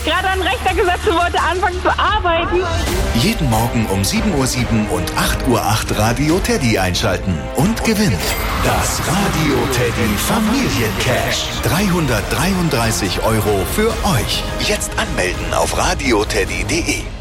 gerade an den Rechner gesetzt und wollte anfangen zu arbeiten. Jeden Morgen um 7:07 Uhr und 8:08 Uhr Radio Teddy einschalten und gewinnen. Das Radio Teddy Familiencash. 333 € für euch. Jetzt anmelden auf radioteddy.de.